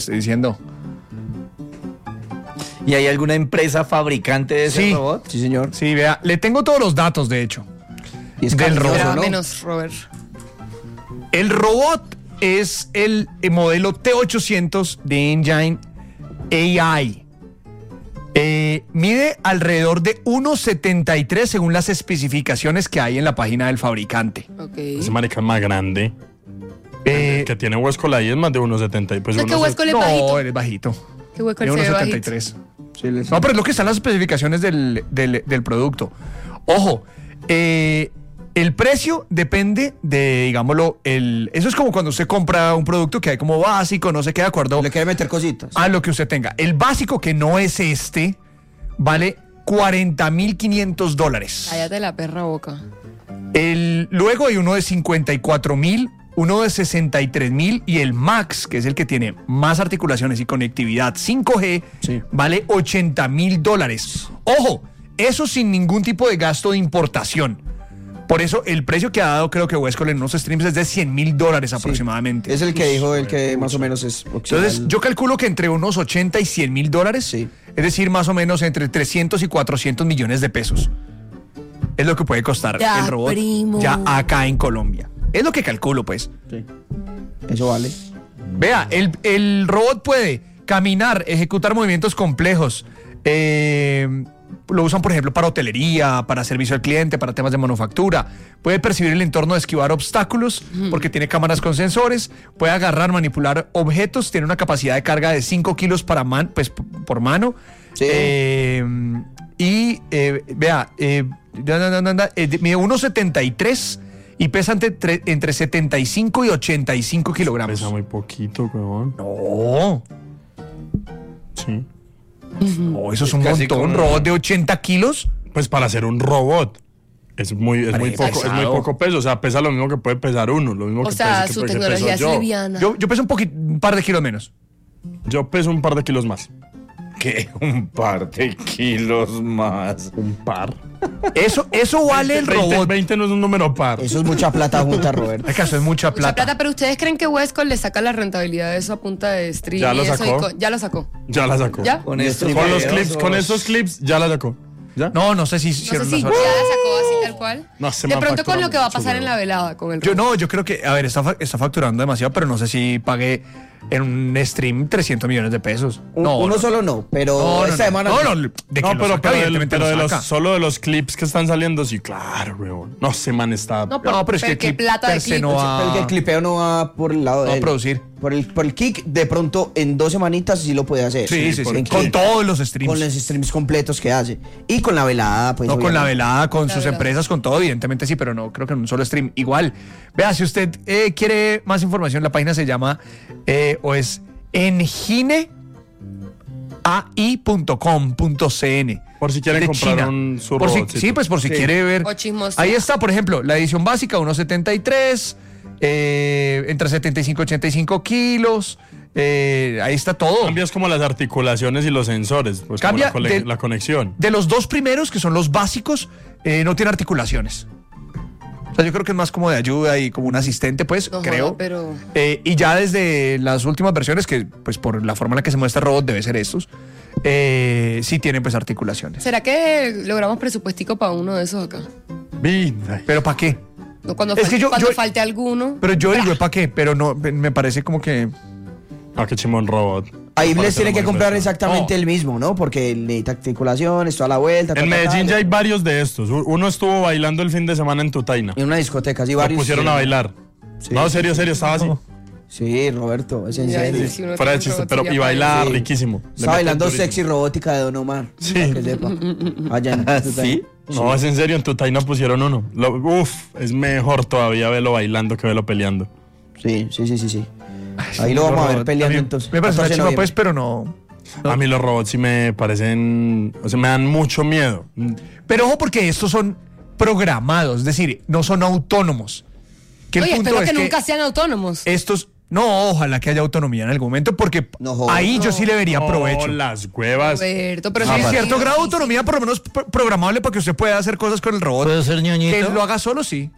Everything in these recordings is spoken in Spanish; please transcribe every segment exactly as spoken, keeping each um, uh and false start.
Estoy diciendo. ¿Y hay alguna empresa fabricante de ese Sí. robot? Sí, señor. Sí, vea, le tengo todos los datos, de hecho. Y es Del cariñoso, robot, Espera, ¿no? menos, Robert. El robot es el modelo T ochocientos de Engine A I. Eh, mide alrededor de uno setenta y tres según las especificaciones que hay en la página del fabricante. Ok. Ese marica es más grande. Eh, Que tiene Huesco ahí es más de uno setenta. Pues ¿Qué uno huesco le no, bajito? eres bajito. ¿Qué huesco De le uno ve setenta y bajito? tres. Sí, les- No, pero es lo que están las especificaciones del, del, del producto. Ojo, eh, el precio depende de, digámoslo, el, eso es como cuando usted compra un producto que hay como básico, no se queda de acuerdo Le quiere meter cositas. a lo que usted tenga. El básico, que no es este, vale cuarenta mil quinientos dólares. Cállate la perra boca. El, luego hay uno de cincuenta y cuatro mil, uno de sesenta y tres mil y el Max, que es el que tiene más articulaciones y conectividad cinco G, Sí. vale ochenta mil dólares. Ojo, eso sin ningún tipo de gasto de importación. Por eso el precio que ha dado, creo que Westcol en unos streams es de cien mil dólares aproximadamente. Es el que dijo, el que más o menos es opcional. Entonces, yo calculo que entre unos ochenta y cien mil dólares, Sí. es decir, más o menos entre trescientos y cuatrocientos millones de pesos. Es lo que puede costar Ya, el robot primo. ya acá en Colombia. Es lo que calculo, pues. Sí. Eso vale. Vea, el, el robot puede caminar, ejecutar movimientos complejos. eh, lo usan, por ejemplo, para hotelería, para servicio al cliente, para temas de manufactura. Puede percibir el entorno, esquivar obstáculos, porque tiene cámaras con sensores. Puede agarrar, manipular objetos. Tiene una capacidad de carga de cinco kilos para man, pues, p- por mano. Sí. Eh, y, eh, vea, eh, da, da, da, da, da, eh, mide uno setenta y tres y pesa entre, tre- entre setenta y cinco y ochenta y cinco kilogramos. Pesa muy poquito, weón. No, Sí. no, eso es un casi montón. Un como- robot de ochenta kilos. Pues para ser un robot. Es muy, es muy Parece poco, es muy pesado. poco peso. O sea, pesa lo mismo que puede pesar uno. Lo mismo O que sea, pesa- que su puede- que tecnología peso es yo. liviana. Yo, yo peso un poquito, un par de kilos menos. Yo peso un par de kilos más. ¿Qué? Un par de kilos más. Un par. Eso, eso vale el veinte, robot. veinte no es un número par. Eso es mucha plata junta, Robert. ¿Acaso es mucha Mucha plata? plata, pero ¿ustedes creen que Westcol le saca la rentabilidad de eso a punta de stream? Ya lo y eso sacó. y co- ya lo sacó. Ya la sacó. ¿Ya? Con Y estos esto- Con los videos, clips, con os- estos clips, ya la sacó. ¿Ya? No, no sé si No sé hicieron si una ya sola. la sacó así tal cual. No, se de me pronto factura con lo que va a mucho, pasar en weón. la velada con el Yo robot. no, yo creo que, a ver, está, fa- está facturando demasiado, pero no sé si pague en un stream trescientos millones de pesos. Un- No, Uno no. spero no, pero No, no, esta no. semana. No, no, de que No, lo pero, saca, pero, del- evidentemente pero lo de los, saca. solo de los clips que están saliendo, sí, claro, weón. No, se man está. No, No, pero es que el qué clip plata de per se clip. no va- Pero el clipeo no va por el lado No de va a él. producir. Por el, por el kick, de pronto en dos semanitas sí lo puede hacer. Sí, sí, sí. En Con kick, todos los streams. con los streams completos que hace. Y con la velada, pues. No con la obviamente. velada, con La sus velada. empresas, con todo, evidentemente sí, pero no creo que en un solo stream. Igual, vea, si usted eh, quiere más información, la página se llama eh, o es engine a i punto com punto c n. Por si quieren De comprar China. un su Por si- robotcito. Sí, pues por si Sí. quiere ver. O chismoso. Ahí está, por ejemplo, la edición básica, uno setenta y tres, eh, entre setenta y cinco y ochenta y cinco kilos. eh, ahí está todo. Cambias como las articulaciones y los sensores, pues Cambia como la, cole- de- la conexión. De los dos primeros, que son los básicos, eh, no tiene articulaciones. O sea, yo creo que es más como de ayuda y como un asistente, pues, No creo. joda, pero- Eh, y ya desde las últimas versiones, que pues por la forma en la que se muestra el robot debe ser estos, eh, sí tienen pues articulaciones. ¿Será que logramos presupuestico para uno de esos acá? Vida. ¿Pero para qué? No, cuando Es falte, que yo- cuando yo- falte alguno. Pero yo digo, ¿para qué? Pero no, me parece como que... Ah, qué chimón robot. Ahí Parece les tiene lo que más comprar impresionante. exactamente No. el mismo, ¿no? Porque necesita articulaciones, toda la vuelta. ta, En ta, ta, Medellín ta. ya hay varios de estos. U- Uno estuvo bailando el fin de semana en Tutaina. En una discoteca, así Lo varios. pusieron sí. a bailar. Sí. No, serio, serio, estaba así. Sí, Roberto, es en Ya, serio. sí, uno Fuera de tiene chiste, un pero robot y ya baila Sí. riquísimo. Le Está bailando meten sexy durísimo. robótica de Don Omar. Sí. Para que sepa. Vayan. ¿Sí? No, es en serio, en Tutaina pusieron uno. Lo- uf, es mejor todavía verlo bailando que verlo peleando. Sí, sí, sí, sí, sí. Ahí lo vamos a ver peleando También entonces. Me parece una catorce de chimba, pues, noviembre. pero no... A mí los robots sí me parecen, o sea, me dan mucho miedo. Pero ojo, porque estos son programados, es decir, no son autónomos. Que el Oye, punto espero es que, que nunca sean autónomos. estos... No, ojalá que haya autonomía en algún momento, porque No jodas. ahí yo sí le vería provecho. No, las huevas. Roberto, pero Sí, sí, cierto sí, grado de sí, autonomía, por lo menos pro- programable para que usted pueda hacer cosas con el robot. ¿Puedo ser ñoñito? Que lo haga solo, sí.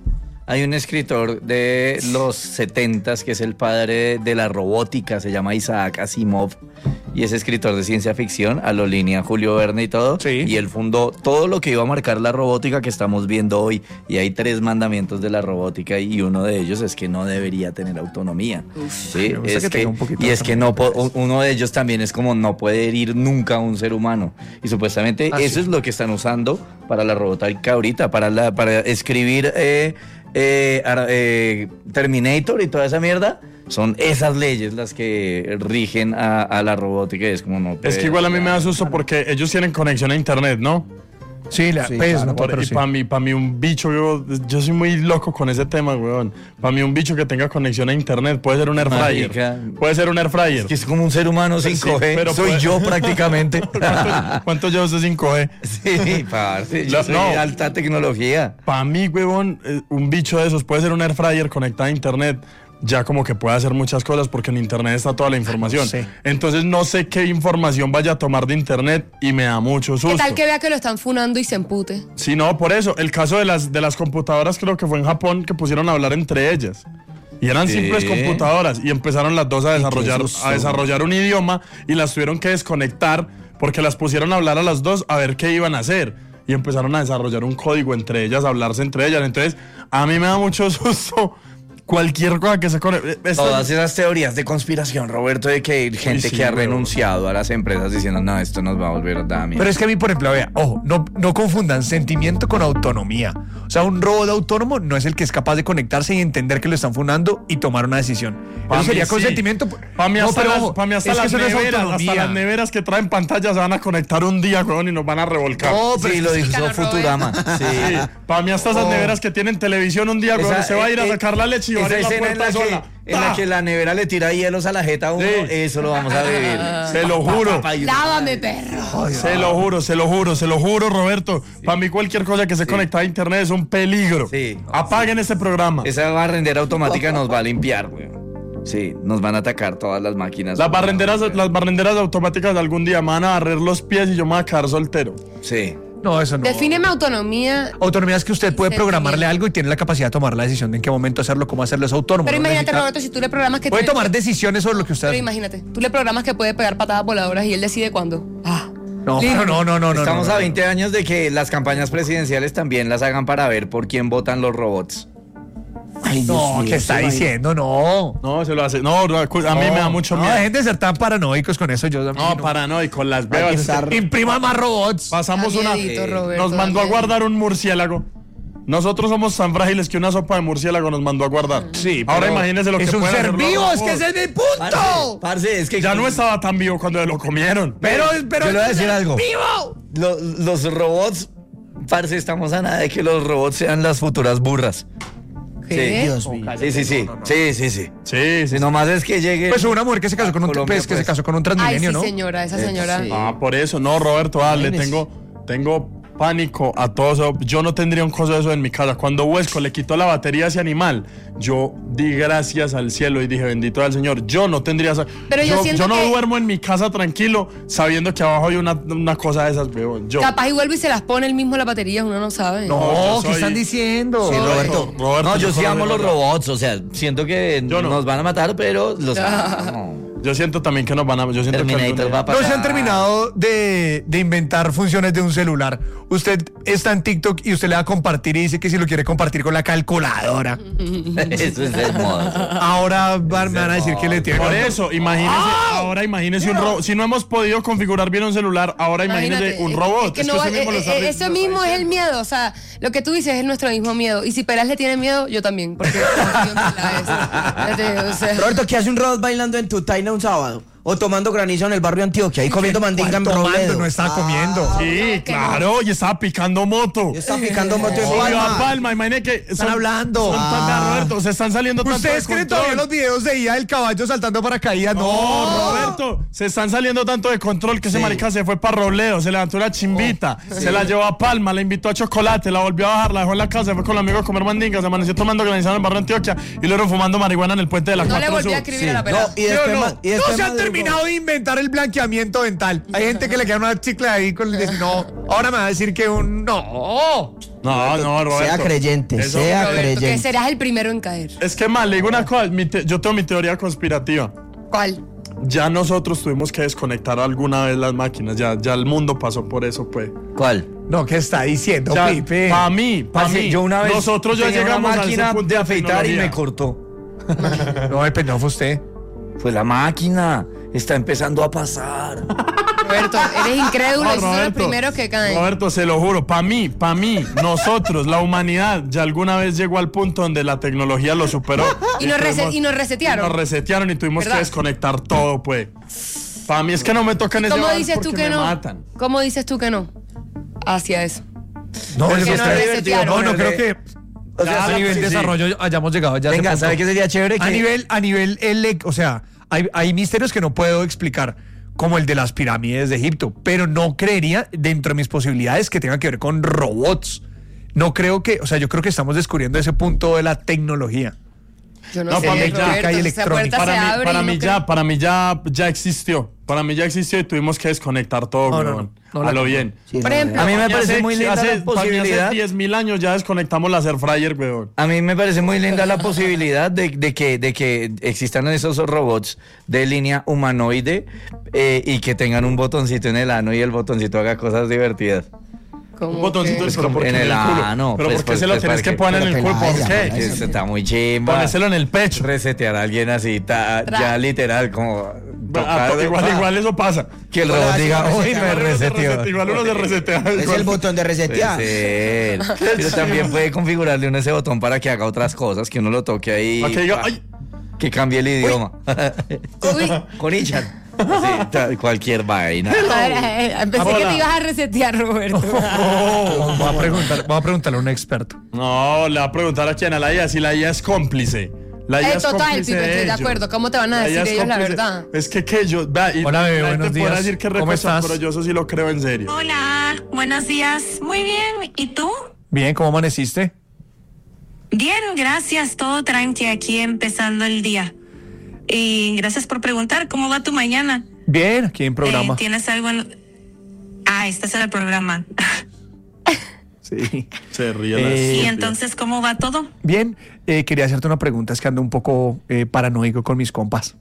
Hay un escritor de los setentas que es el padre de la robótica, se llama Isaac Asimov, y es escritor de ciencia ficción, a lo línea Julio Verne y todo, Sí. y él fundó todo lo que iba a marcar la robótica que estamos viendo hoy, y hay tres mandamientos de la robótica, y uno de ellos es que no debería tener autonomía. ¿sí? me gusta Es que que- tenga un poquito y de es que no po- uno de ellos también es como no puede herir nunca a un ser humano, y supuestamente Ah, eso sí. es lo que están usando para la robótica ahorita, para, la, para escribir eh, eh, ara- eh, Terminator y toda esa mierda. Son esas leyes las que rigen a, a la robótica. Y es como no. Es que igual a mí me da susto porque ellos tienen conexión a internet, ¿no? Sí, la, Sí, pues, claro, no, Por- pero y sí. para mí, para mí un bicho, yo, yo soy muy loco con ese tema, weón. Para mí un bicho que tenga conexión a internet puede ser un air fryer. Marica. Puede ser un air fryer. Es que es como un ser humano sin Sí, coger. pero Soy puede- yo prácticamente. ¿Cuánto, cuánto lleva usted sin coger? Sí, parce. Yo No, soy no. de alta tecnología. Para mí, weón, eh, un bicho de esos puede ser un air fryer conectado a internet. Ya como que puede hacer muchas cosas porque en internet está toda la información. sé. Entonces no sé qué información vaya a tomar de internet y me da mucho susto. ¿Qué tal que vea que lo están funando y se empute? Sí, no, por eso. El caso de las, de las computadoras creo que fue en Japón que pusieron a hablar entre ellas. Y eran Sí. simples computadoras y empezaron las dos a desarrollar, susto. a desarrollar un idioma y las tuvieron que desconectar porque las pusieron a hablar a las dos a ver qué iban a hacer. Y empezaron a desarrollar un código entre ellas, a hablarse entre ellas. Entonces, a mí me da mucho susto cualquier cosa que se conecte. Esto- Todas esas teorías de conspiración, Roberto, de que hay gente sí, que ha weón. renunciado a las empresas diciendo, no, esto nos va a volver daño. Pero es que a mí, por ejemplo, vea, ojo, no, no confundan sentimiento con autonomía. O sea, un robot autónomo no es el que es capaz de conectarse y entender que lo están fundando y tomar una decisión. Pa' Eso mí sería sí. consentimiento. Para mí No, hasta, pero las, ojo, pa' mí hasta es que las eso no es neveras, hasta autonomía. las neveras que traen pantallas se van a conectar un día, weón, y nos van a revolcar. No, pero Sí, es lo que- dijo Carlos Futurama. Sí. Sí, para mí hasta esas Oh. neveras que tienen televisión un día, weón, Esa- se va a ir a eh, sacar la leche y va a esa abrir la escena en puerta la que- sola. En la que la nevera le tira hielos a la jeta a uno, Sí. eso lo vamos a vivir. Se lo juro. Lávame, perro. Se lo juro, se lo juro, se lo juro, Roberto. Para mí cualquier cosa que se conecta a internet es un peligro. Sí. Apaguen ese programa. Esa barrendera automática nos va a limpiar, güey. Sí, nos van a atacar todas las máquinas. Las barrenderas, las barrenderas automáticas algún día me van a barrer los pies y yo me voy a quedar soltero. Sí. No, eso no. Defíneme autonomía. Autonomía es que usted puede Sentimiento. programarle algo y tiene la capacidad de tomar la decisión de en qué momento hacerlo, cómo hacerlo, es autónomo. Pero no imagínate, necesita- Roberto, si tú le programas que Puede tiene- tomar decisiones sobre lo que usted Pero hace. imagínate, tú le programas que puede pegar patadas voladoras y él decide cuándo. Ah. No, Libre. pero no, no, no, no. Estamos no, a no. veinte años de que las campañas presidenciales también las hagan para ver por quién votan los robots. Ay, Dios No, mío, ¿qué está se imagina. diciendo? No. No, se lo hace. No, no, a mí me da mucho no, miedo. dejen de ser tan paranoicos con eso. Yo, No, paranoico, las Hay que bebas. estar- Imprima más robots. Pasamos Da una. miedito, Roberto, Nos da mandó a miedito. guardar un murciélago. Nosotros somos tan frágiles que una sopa de murciélago nos mandó a guardar. Sí, Ahora pero imagínese lo que es un pueden ser hacer los vivo, es robots. que ese es mi Parce, punto. parce, es que Ya no estaba tan vivo cuando lo comieron. Pero, pero Yo le voy a es un decir ser algo. ¡Vivo! Lo- los robots, parce, estamos a nada de que los robots sean las futuras burras. ¿Qué? Dios mío. Sí, sí, sí. Sí, sí, sí. Sí, sí. Si nomás es que llegue. Pues hubo una mujer que se casó con un, Colombia, pues, que se pues. casó con un Ay, transmilenio, sí, ¿no? señora, esa señora. sí. Ah, por eso. No, Roberto, dale, Imagínese. tengo, tengo pánico a todo eso. Yo no tendría un coso de eso en mi casa. Cuando Huesco le quitó la batería a ese animal, yo di gracias al cielo y dije, bendito al Señor. Yo no tendría esa... Pero yo siento no que- duermo en mi casa tranquilo sabiendo que abajo hay una, una cosa de esas, weón. Yo. Capaz y vuelve y se las pone él mismo la batería, uno no sabe. No, yo ¿qué soy- están diciendo? Sí, Roberto. Roberto, no, yo yo sí solo amo digo los la- robots, o sea, siento que Yo no. nos van a matar, pero los amo. Yo siento también que nos van a... Yo siento que algún Terminator día- va a pasar. No se han terminado de, de inventar funciones de un celular. Usted está en TikTok y usted le va a compartir y dice que si lo quiere compartir con la calculadora. Eso es hermoso. Ahora van, me van a decir que le tiene. Por eso, imagínese, ahora imagínese un robot. Si no hemos podido configurar bien un celular, ahora imagínese Imagínate, un es- robot. es que Es no que va- usted mismo lo eh, está eh, re- eso lo mismo está es el diciendo. miedo, o sea, lo que tú dices es nuestro mismo miedo. Y si Peras le tiene miedo, yo también, porque confío en Pelas, es- o sea, Roberto, ¿qué hace un robot bailando en tu taina un sábado? O tomando granizo en el barrio Antioquia, ahí comiendo mandinga en tomando, Robledo. no estaba comiendo. Sí, claro, y estaba picando moto. Y está picando moto en Obvio, a Palma. Palma, imagínate que Están hablando. Son tan- Ah. Roberto, se están saliendo tanto de ¿Ustedes creen todavía control. los videos de ida del caballo saltando paracaídas? No, No, Roberto, se están saliendo tanto de control que ese marica se fue para Robledo, se levantó una chimbita, se la llevó a Palma, la invitó a chocolate, la volvió a bajar, la dejó en la casa, se fue con los amigos a comer mandingas, se amaneció tomando granizado en el barrio Antioquia y luego fumando marihuana en el puente de la no le cuatro volví a Sur. escribir a la Pelas. No, y después, ¿Sí o no? ma- y después No se han madrugó. terminado de inventar el blanqueamiento dental. Hay gente que le queda una chicle ahí con el... No, ahora me va a decir que un... No. No, no, Roberto. Sea creyente, Eso- sea Roberto, que creyente. serás el primero en caer. Es que mal, le digo una cosa, mi te- yo tengo mi teoría conspirativa. ¿Cuál? Ya nosotros tuvimos que desconectar alguna vez las máquinas, ya, ya el mundo pasó por eso, pues. ¿Cuál? No, ¿qué está diciendo, Pipe? Para mí, para Parce, mí, yo una vez nosotros ya tenía una llegamos a máquina ese punto de afeitar y tecnología. me cortó. No, el pendejo fue usted. Fue la máquina. Está empezando a pasar. Roberto, eres incrédulo No, y son los Roberto, primeros que caen. Roberto, se lo juro, para mí, para mí, nosotros, la humanidad, ya alguna vez llegó al punto donde la tecnología lo superó. Y nos rese- tuvimos- y nos resetearon. y Nos resetearon y tuvimos ¿Verdad? que desconectar todo, pues. Para mí es que no me tocan ese ¿Cómo vals dices tú porque que me no? matan. ¿Cómo dices tú que no? Hacia eso. No, Pero eso que está no divertido. resetearon. No, no creo que O sea, a sí, nivel sí, sí. desarrollo hayamos llegado ya a ese Venga, punto. ¿sabe qué sería chévere? A Que- nivel, a nivel, ele- o sea, hay, hay misterios que no puedo explicar, como el de las pirámides de Egipto, pero no creería dentro de mis posibilidades que tenga que ver con robots. No creo que, o sea, yo creo que estamos descubriendo ese punto de la tecnología. Yo no, No, sé, para mí ya- Roberto, y esa electrónica. puerta se Para mí, abre para y mí no ya, creo- para mí ya, ya existió. Para mí ya existió y tuvimos que desconectar todo, No, no, weón. no, no a la- lo bien. Sí, Por no, ejemplo, A mí me Para mí parece hace- muy linda hace- la para mí posibilidad. hace diez mil años ya desconectamos la air fryer, weón. A mí me parece muy linda la posibilidad de, de que, de que existan esos robots de línea humanoide eh, y que tengan un botoncito en el ano y el botoncito haga cosas divertidas. ¿Cómo Un botoncito que? de pero ¿por qué en el culo? ano. Pero pues, ¿por qué pues, se lo pues, tienes para que poner en el pero culo? ¿Por pelada, qué? ya, Que eso está muy chimba. Ponéselo en el pecho. Resetear a alguien así, ta- Tra- ya literal, como. Ah, tocar- igual, igual eso pasa. Que el Igual robot así diga, lo uy, resetea, me igual Igual uno se reseteó. resete- Igual uno se resetea. Es igual- el botón de resetear. Puede ser. Pero también puede configurarle uno ese botón para que haga otras cosas, que uno lo toque ahí. Para que diga, ay, Que cambie el idioma. Uy, Con Ichan. Sí, ta- cualquier vaina. a ver, eh, pensé que Hola. te ibas a resetear, Roberto. Vamos a, preguntar, vamos a preguntarle a un experto. No, le va a preguntar a quién, a la I A, si la I A es cómplice. La I A Eh, es total, cómplice Pipe, de estoy de ellos. acuerdo. ¿Cómo te van a La I A decir es ellos la cómplice. verdad? Es que que yo, vea, y Hola, bebé, la gente buenos podrá días. decir que ¿Cómo recocha, estás? pero yo eso sí lo creo en serio. Hola, buenos días. Muy bien. ¿Y tú? Bien, ¿cómo amaneciste? Bien, gracias. Todo tranqui aquí empezando el día. Y gracias por preguntar, ¿cómo va tu mañana? Bien, aquí en programa. Eh, ¿Tienes algo en... Ah, estás en el programa. Sí. Se ríe la Eh, ¿Y estúpida. entonces cómo va todo? Bien, eh, quería hacerte una pregunta, es que ando un poco eh, paranoico con mis compas.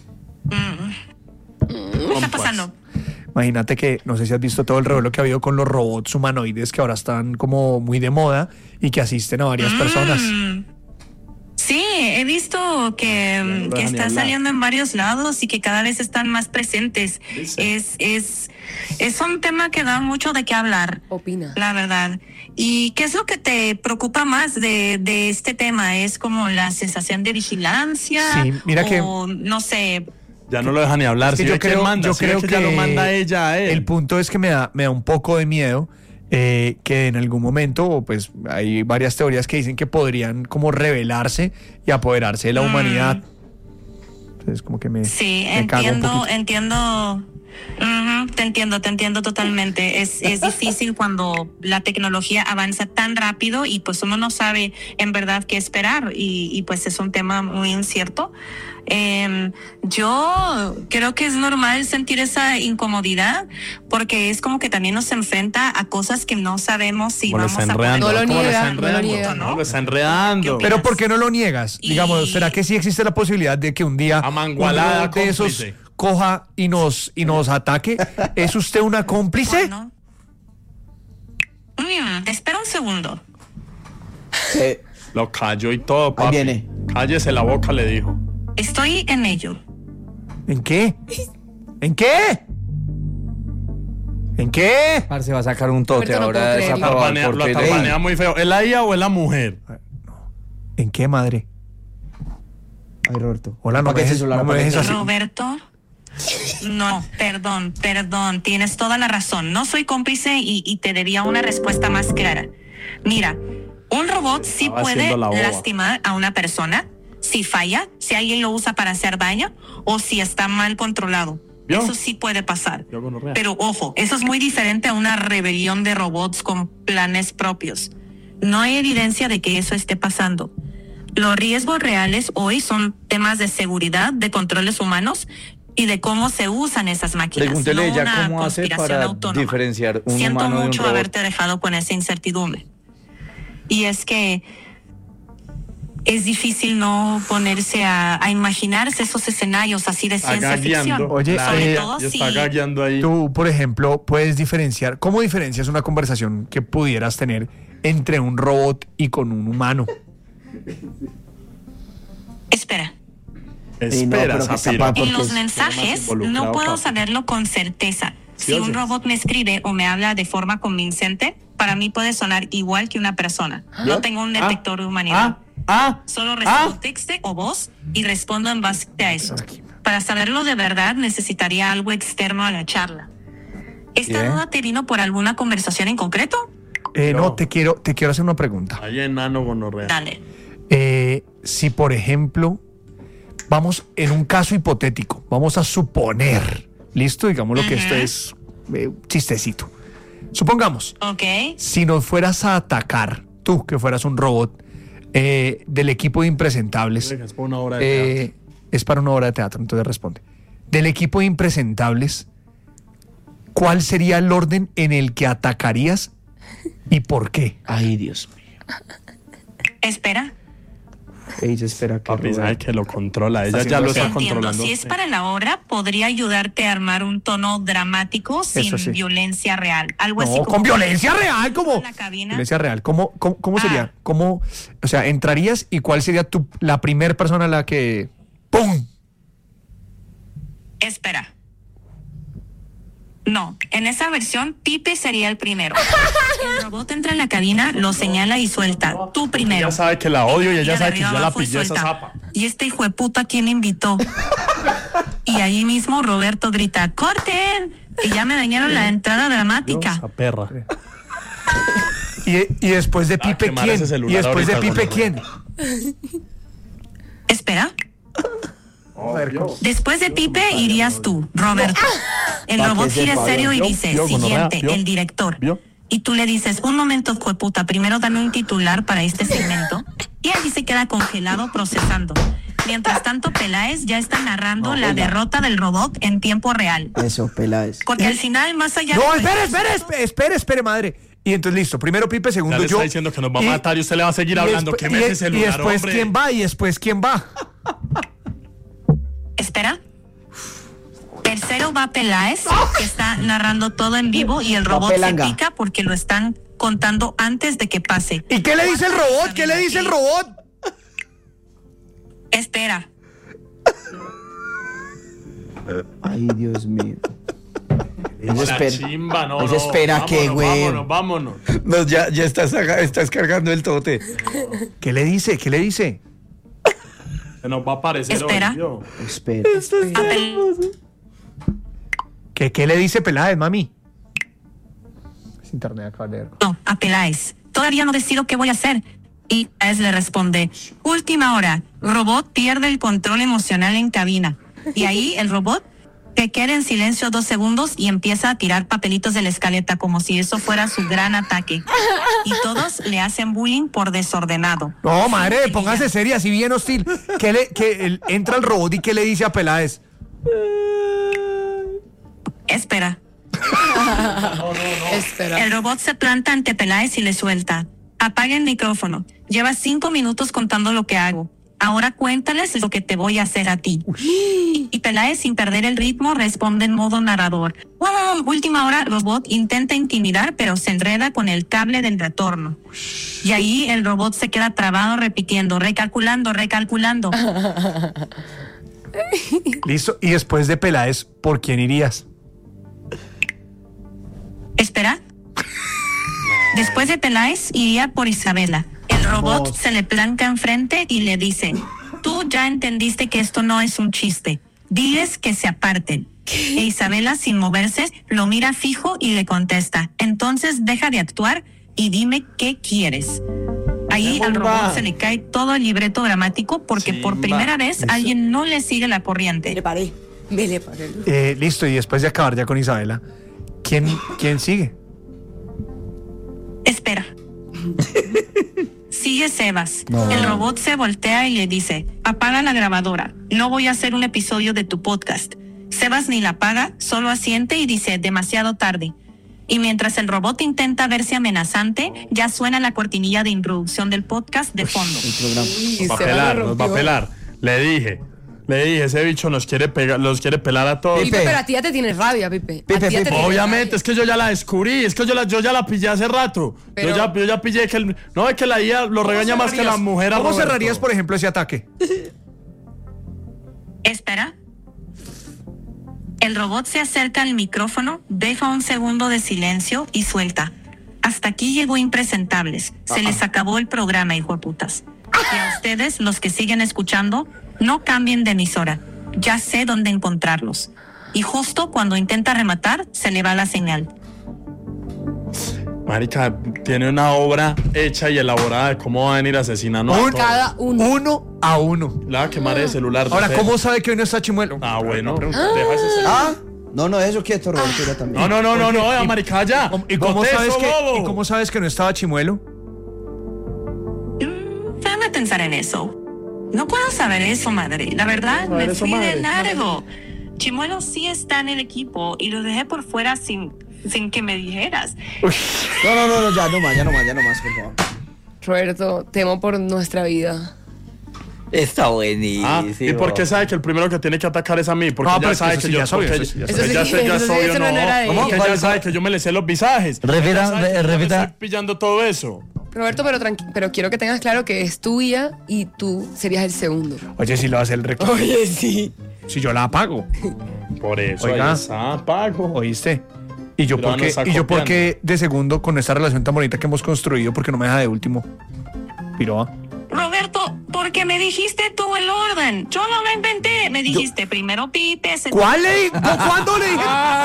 ¿Qué está pasando? Imagínate que, no sé si has visto todo el revuelo que ha habido con los robots humanoides que ahora están como muy de moda y que asisten a varias personas. Mm. Sí, he visto que, lo que dejan ni está hablar. saliendo en varios lados y que cada vez están más presentes. Es, es, es un tema que da mucho de qué hablar. Opina. La verdad. ¿Y qué es lo que te preocupa más de, de este tema? ¿Es como la sensación de vigilancia? Sí, mira que- o, no sé. Ya no lo deja ni hablar. Es que Si yo ve quién creo, manda, yo si ve creo que, que ya lo manda ella a él. El punto es que me da, me da un poco de miedo eh, que en algún momento, o pues hay varias teorías que dicen que podrían como rebelarse y apoderarse de la humanidad. Entonces como que me, Sí, me cago un entiendo, poquito. entiendo. Ujú, te entiendo, te entiendo totalmente. Es, es difícil cuando la tecnología avanza tan rápido y pues uno no sabe en verdad qué esperar y, y pues es un tema muy incierto. Eh, yo creo que es normal sentir esa incomodidad porque es como que también nos enfrenta a cosas que no sabemos si ¿Cómo lo vamos está a enredando? No lo ¿Cómo niega, está no lo enredando? niega. No, lo está enredando. Pero ¿por qué no lo niegas? Y- Digamos, ¿será que sí existe la posibilidad de que un día Amangualada un robot de esos cómplice. coja y nos, y nos ataque? ¿Es usted una cómplice? Bueno. Mm, espera un segundo. Eh, Lo cayó y todo, papi. viene. Cállese la boca, le dijo. Estoy en ello. ¿En qué? ¿En qué? ¿En qué? Parce va a sacar un tote Roberto, no ahora puedo esa creerlo. Lo pavada, tarbanea, lo porque- tarbanea muy feo. ¿Es la I A o es la mujer? ¿En qué, madre? Ay, Roberto. Hola, no me Apague ese dejes, celular, no me apague dejes ese así. Roberto. No, perdón, perdón, tienes toda la razón. No soy cómplice y, y te daría una respuesta más clara. Mira, un robot sí Estaba puede haciendo la boba. lastimar a una persona si falla, si alguien lo usa para hacer daño o si está mal controlado. ¿Vio? Eso sí puede pasar. Yo gonorrea. Pero ojo, eso es muy diferente a una rebelión de robots con planes propios. No hay evidencia de que eso esté pasando. Los riesgos reales hoy son temas de seguridad, de controles humanos y de cómo se usan esas máquinas. Pregúntele no ella una cómo hace conspiración para autónoma. diferenciar un Siento humano de un mucho robot. haberte dejado con esa incertidumbre. y es que es difícil no ponerse a, a imaginarse esos escenarios así de Está ciencia ficción. gagueando. Oye, sobre eh, todo y si está gagueando ahí. Tú, por ejemplo, puedes diferenciar, ¿cómo diferencias una conversación que pudieras tener entre un robot y con un humano? espera. Sí, no, Espera, pero que Zafiro. capaz- En porque los es- mensajes involucrado, no puedo papi. saberlo con certeza. Sí, Si o un sí. robot me escribe o me habla de forma convincente, para mí puede sonar igual que una persona. No tengo un detector de humanidad. Ah, ah, Solo recibo ah. texto o voz y respondo en base a eso. Para saberlo de verdad necesitaría algo externo a la charla. ¿Esta Bien. duda te vino por alguna conversación en concreto? Eh, no, No. te quiero, te quiero hacer una pregunta. Ahí enano gonorrea. Dale. Eh, si, por ejemplo, vamos en un caso hipotético, vamos a suponer, listo, digamos lo que esto Ujú. es eh, chistecito. Supongamos, Ok. si nos fueras a atacar, tú que fueras un robot eh, del equipo de impresentables, Es para una obra de teatro. eh, es para una obra de teatro, entonces responde. Del equipo de impresentables, ¿cuál sería el orden en el que atacarías y por qué? Ay, Dios mío. Espera. Ella espera que Papi, sabe Roberto- que lo controla. Ella Está ya lo haciendo está Entiendo. controlando. Si es para la obra, podría ayudarte a armar un tono dramático sin sí. violencia real. Algo así No, como con violencia real, como la cabina. violencia real. ¿Cómo, cómo, cómo Ah. sería? ¿Cómo, o sea, entrarías y cuál sería tu, la primera persona a la que ¡pum! Espera. No, en esa versión, Pipe sería el primero. El robot entra en la cabina, lo señala y suelta. Tú primero. Ella sabe que la odio y ella de sabe que arriba yo la abajo y pillé esa suelta. zapa. ¿Y este hijo de puta quién invitó? Y ahí mismo Roberto grita, ¡corten! Y ya me dañaron la entrada dramática. Esa perra. Y, y después de Pipe, quemar ¿quién? ese celular Y después de ahorita, Pipe, gonorrea. ¿quién? Espera. Después de Pipe irías tú, Roberto. El Pa' robot que gira sepa, serio y ¿vio? dice, ¿Vio, gonorrea? siguiente, ¿Vio? el director. ¿Vio? Y tú le dices, un momento, jueputa, primero dame un titular para este segmento. Y allí se queda congelado procesando. Mientras tanto, Peláez ya está narrando la derrota del robot en tiempo real. Eso, Peláez. Porque al final, más allá No, de... espere, espere, espere, espere, espere, madre. Y entonces listo, primero Pipe, Ya segundo le yo. está diciendo que nos va a Y- matar y usted le va a seguir y hablando. despu- ¿Qué y- me ese celular, Y después hombre? quién va, y después quién va. Espera. Tercero va Peláez, que está narrando todo en vivo y el Va robot se Pelanga. pica porque lo están contando antes de que pase. ¿Y qué le dice el robot? ¿Qué le dice el robot? Espera. Ay, Dios mío. Ella La espera. chimba, no, Ella no. espera Vámonos, que, güey. Vámonos, vámonos. No, ya, ya estás, saca- estás cargando el tote. ¿Qué le dice? ¿Qué le dice? Se nos va a aparecer Espera. hoy, yo. Espera. A Pel- ¿Qué, qué le dice Peláez, mami? Es internet acá, leer. No, a Peláez. Todavía no decido qué voy a hacer. Y Peláez le responde, última hora, robot pierde el control emocional en cabina. Y ahí el robot que queda en silencio dos segundos y empieza a tirar papelitos de la escaleta como si eso fuera su gran ataque. Y todos le hacen bullying por desordenado. No, madre, póngase seria, así bien hostil. ¿Qué le, que el- entra el robot y qué le dice a Peláez? Espera. Espera. El robot se planta ante Peláez y le suelta. Apaga el micrófono. Llevas cinco minutos contando lo que hago. Ahora cuéntales lo que te voy a hacer a ti. Y Peláez, sin perder el ritmo, responde en modo narrador. Wow, última hora, el robot intenta intimidar, pero se enreda con el cable del retorno. Y ahí el robot se queda trabado repitiendo, recalculando, recalculando. Listo. Y después de Peláez, ¿por quién irías? Espera. Después de Peláez, iría por Isabela. El robot se le planta enfrente y le dice, tú ya entendiste que esto no es un chiste. Diles que se aparten. E Isabela, sin moverse, lo mira fijo y le contesta, entonces deja de actuar y dime qué quieres. Ahí al robot se le cae todo el libreto dramático porque por Chimba. primera vez alguien no le sigue la Me corriente. le paré. Me le paré. Eh, listo, y después de acabar ya con Isabela, ¿quién, quién sigue? Espera. Sigue Sebas. El robot se voltea y le dice, apaga la grabadora. No voy a hacer un episodio de tu podcast. Sebas ni la apaga, solo asiente y dice, demasiado tarde. Y mientras el robot intenta verse amenazante, ya suena la cortinilla de introducción del podcast de fondo. Uy, Nos va a se me pelar, nos va a rompió. pelar. Le dije, le dije, ese bicho nos quiere pegar, los quiere pelar a todos. Pipe, pero a ti ya te tienes rabia, Pipe. Pipe, A ti ya te Pipe. tienes Obviamente, rabia. es que yo ya la descubrí, es que yo, la, yo ya la pillé hace rato. Pero- yo, ya, yo ya pillé que el, no es que la I A lo regaña más que la mujer a ¿Cómo Roberto. cerrarías, por ejemplo, ese ataque? Espera. El robot se acerca al micrófono, deja un segundo de silencio y suelta. Hasta aquí llegó Impresentables. Se les acabó el programa, hijo de putas. Y a ustedes, los que siguen escuchando, no cambien de emisora. Ya sé dónde encontrarlos. Y justo cuando intenta rematar, se le va la señal. Marica, tiene una obra hecha y elaborada de cómo van a ir asesinando a Un- todos. Cada uno. Uno a uno. Le va a quemar el celular. Ahora, ¿sí? ¿cómo sabe que hoy no está Chimuelo? Ah, bueno. Deja ese celular. ¿Ah? No, no, eso quieto, Roberto, ya también. No, no, no, no, no, ya, marica, ya. ¿Y cómo, Boté sabes eso, que, bobo. ¿Y cómo sabes que no estaba Chimuelo? Mm, déjame pensar en eso. No puedo saber eso, madre. La verdad, saber me eso, fui madre. de largo. Chimuelo sí está en el equipo y lo dejé por fuera sin, sin que me dijeras. No, no, no, no, ya, no más, ya no más, ya no más, por favor. Roberto, temo por nuestra vida. Está buenísimo. Ah, ¿y por qué sabe que el primero que tiene que atacar es a mí? Porque No, ya pero es que sabe eso que sí yo ya es obvio, porque eso sí ya es porque obvio. ya Eso sé, sí, ya eso es sí, obvio, eso no era de no. ella. Porque ya sabe que yo me le sé los visajes. Repita, Ella sabe que yo me repita. estoy pillando todo eso. Roberto, pero tranqui- pero quiero que tengas claro que es tuya y tú serías el segundo. Oye, si lo hace el reclamo. Oye, sí. Si yo la apago. Por eso, Oiga. ahí está, pago. ¿Oíste? Y yo Pero no porque, está y yo copiando. porque de segundo con esta relación tan bonita que hemos construido, porque no me deja de último. Piroa. Roberto, porque me dijiste tú el orden. Yo no lo inventé. Me dijiste primero Pipe, segundo... ¿Cuál le di- ¿Cuándo le dije?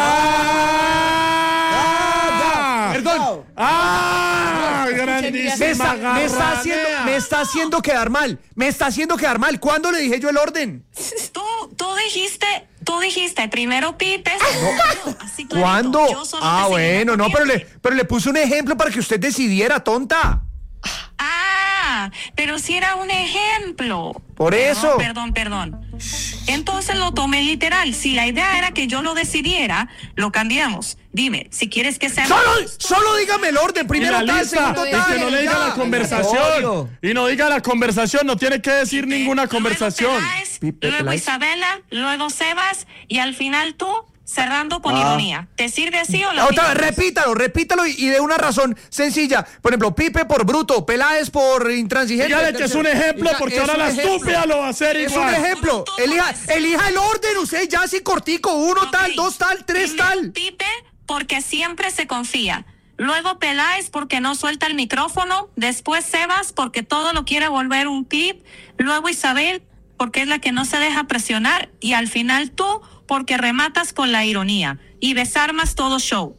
Ah, ya. Perdón. ¡Ah! Me ¡Grandísima está, me, está garranea! haciendo, me está haciendo quedar mal. Me está haciendo quedar mal. ¿Cuándo le dije yo el orden? Tú, tú dijiste, tú dijiste primero Pipe, segundo... así clarito. ¿Cuándo? Yo solo Ah, te seguí bueno, la no, pero le, corriente. pero le puse un ejemplo para que usted decidiera, tonta. Ah, pero si era un ejemplo. Por Perdón, eso. Perdón, perdón. Entonces lo tomé literal. Si la idea era que yo lo decidiera, lo cambiamos. Dime, si quieres que sea... Solo, solo dígame el orden. Y Primero la tal, lista, segundo y tal. que no le diga ya. la conversación. Y no diga la conversación, no tiene que decir ninguna conversación. Luego Peláez, Pipe, luego Peláez. Isabela, luego Sebas y al final tú cerrando con Ah. ironía. ¿Te sirve así o lo Otra vez, olvidamos? repítalo, repítalo y, y de una razón sencilla. Por ejemplo, Pipe por bruto, Peláez por intransigente. Dígale que es un ejemplo, Diga, porque es ahora un la ejemplo. estúpida lo va a hacer Es igual. un ejemplo. Elija, elija el orden, usted ya así cortico. Uno Ok. tal, dos tal, tres Primero tal. Pipe, porque siempre se confía. Luego Peláez, porque no suelta el micrófono. Después Sebas, porque todo lo quiere volver un pip. Luego Isabel, porque es la que no se deja presionar. Y al final tú, porque rematas con la ironía. Y desarmas todo show.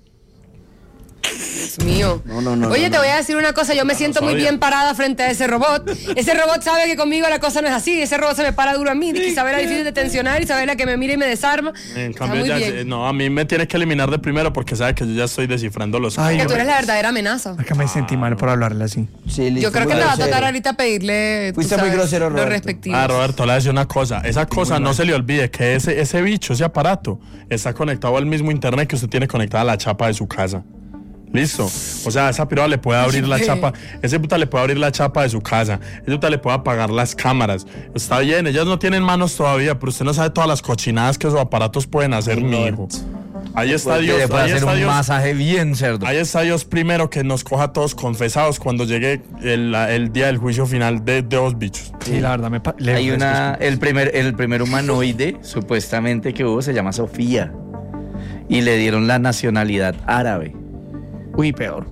Dios mío. No, no, no, Oye, no, te no. voy a decir una cosa. Yo me siento muy sabía. bien parada frente a ese robot. Ese robot sabe que conmigo la cosa no es así. Ese robot se me para duro a mí. Isabela difícil de tensionar. Isabela que me mira y me desarma. En Está cambio, muy ya, bien. no, a mí me tienes que eliminar de primero porque sabe que yo ya estoy descifrando los Ay, Que yo tú eres me- la verdadera amenaza. Acá me sentí mal por hablarle así. Sí, listo, Yo creo muy que me va a grosero. tocar ahorita pedirle. tú Fuiste muy sabes, grosero, Lo Roberto. respectivo. Ah, Roberto, le voy a decir una cosa. Esa cosa no se le olvide que ese, ese bicho, ese aparato, está conectado al mismo internet que usted tiene conectada la chapa de su casa. Listo. O sea, esa piroa le puede abrir la chapa. Ese puta le puede abrir la chapa de su casa. Ese puta le puede apagar las cámaras. Está bien, ellas no tienen manos todavía, pero usted no sabe todas las cochinadas que esos aparatos pueden hacer, mi hijo. Ahí está Dios. Le puede Ahí hacer está un Dios. masaje bien cerdo. Ahí está Dios primero que nos coja a todos confesados cuando llegue el, la- el día del juicio final de, de los bichos. Sí, la verdad me pa- le Hay ofrezco una, el primer, el primer humanoide supuestamente que hubo se llama Sofía y le dieron la nacionalidad árabe. disculpas. Uy, peor.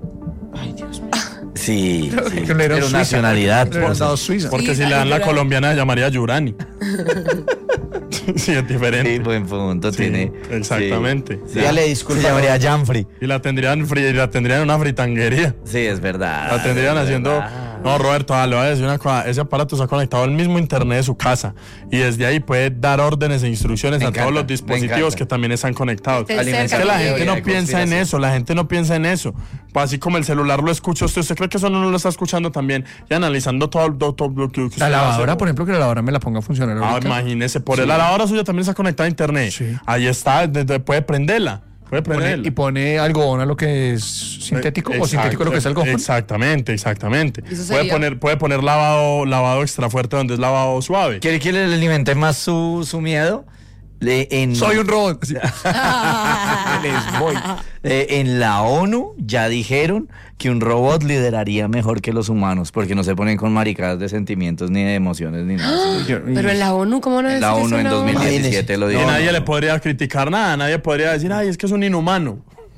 Sí, sí, Que le dieron pero Suiza. nacionalidad. Le hubieran pues, dado Suiza. Porque Sí, si le dan la Yurani. colombiana se llamaría Yurani. Sí, es diferente. sí, buen punto Sí, tiene. exactamente. Sí, Dígale Se disculpa. llamaría Janfrey. Y la tendrían, fri- y la tendrían en una fritanguería. Sí, es verdad. La tendrían es haciendo. verdad. No, Roberto, ah, le voy a decir una cosa. Ese aparato está conectado al mismo internet de su casa. Y desde ahí puede dar órdenes e instrucciones Me a encanta, todos los me dispositivos encanta. que también están conectados. Esté Es cerca, que la que gente llegue. no de piensa en conspiración. eso, la gente no piensa en eso. Pues así como el celular lo escucha usted, ¿usted cree que eso no lo está escuchando también? Y analizando todo, todo, todo lo que usted La hace. lavadora, por ejemplo, que la lavadora me la ponga a funcionar Ah, ahorita. imagínese, por el la lavadora suya también está conectada a internet. Sí. Ahí está, desde- puede prenderla. Puede Pone- poner. y pone algodón a lo que es sintético o Exacto, sintético a lo que es algodón. Exactamente, exactamente. ¿Y eso Puede sería? poner, puede poner lavado, lavado extra fuerte donde es lavado suave. ¿Quiere que le alimente más su, su miedo? Le- en, Soy un robot. Sí. Les voy. Eh, en la ONU ya dijeron que un robot lideraría mejor que los humanos porque no se ponen con maricadas de sentimientos ni de emociones ni nada. Pero en la ONU, ¿cómo no En la decir ONU eso en la dos mil diecisiete lo Y dijo. nadie le podría criticar nada, nadie podría decir, ay, es que es un inhumano.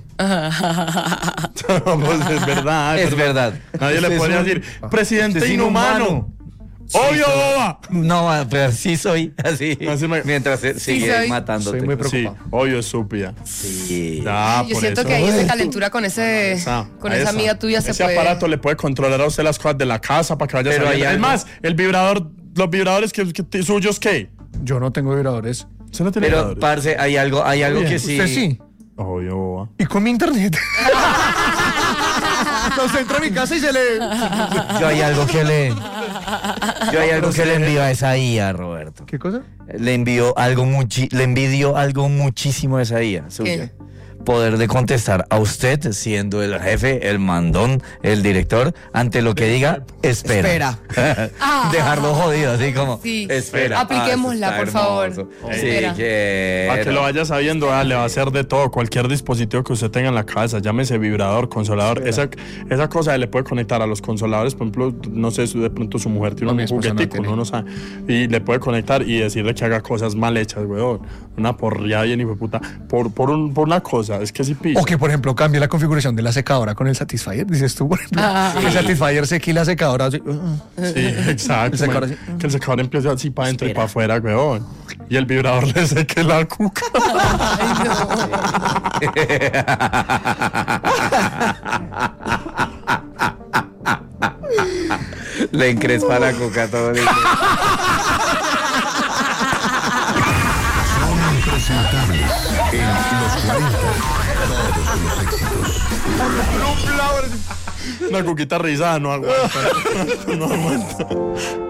Pues es verdad. Es verdad. Nadie le Usted podría es un- decir, presidente usted es inhumano. inhumano. Obvio, boba. No, pero sí soy así. Así me- Mientras se- sigue soy. matándote. Soy muy Sí, preocupado. obvio, estúpida. Sí. Ya, Yo por siento eso. que ahí esa calentura con ese Esa, con a esa amiga tuya se Ese puede. aparato le puede controlar a usted las cosas de la casa para que vaya Pero saliendo. hay Es algo- más, el vibrador, los vibradores que, que- suyos, ¿qué? Yo no tengo vibradores. ¿Usted no tiene Pero, vibradores? parce, hay algo, hay algo Bien. que sí. ¿Usted sí? Obvio, boba. ¿Y con mi internet? Nos entra a mi casa y se le... Yo hay algo que le. Yo hay algo que le envío a esa I A, Roberto. ¿Qué cosa? Le envió algo muchi, le envidio algo muchísimo a esa I A suya. ¿Qué? Poder de contestar a usted siendo el jefe, el mandón, el director, ante lo que diga, espera. Dejarlo jodido, así como, Sí. espera. Apliquémosla, Ah, por está favor. hermoso. Espera. Sí, que... Para que lo vaya sabiendo, ah, le va a hacer de todo, cualquier dispositivo que usted tenga en la casa, llámese vibrador, consolador, esa, esa cosa le puede conectar a los consoladores, por ejemplo, no sé, su- de pronto su mujer tiene No, mi un esposa no juguetico, tiene. uno no sabe, y le puede conectar y decirle que haga cosas mal hechas, weón, una porriada bien hijo de puta, por, por, un, por una cosa, es que si pisa. O que, por ejemplo, cambie la configuración de la secadora con el Satisfyer. Dices tú, por ejemplo, Ah. que el Satisfyer seque y la secadora así, Sí, exacto. El secador man. así. Que el secador empiece así para adentro y para afuera, weón. Y el vibrador le seque la cuca. Le encrespa la coca todo el día. Son impresentables en los cuarenta. Todos los éxitos. Una cuquita rizada no aguanta. No aguanta.